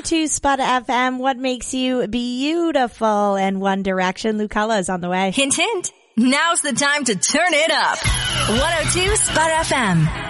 102 Spot FM. What makes you beautiful? And One Direction. Lucella is on the way. Hint, hint. Now's the time to turn it up. 102 Spot FM.